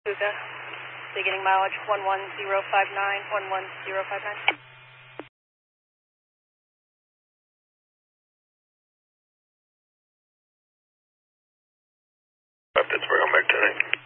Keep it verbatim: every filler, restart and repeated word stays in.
Luca, beginning mileage one one zero five nine, one one zero five nine. Pittsburgh, I'm back today.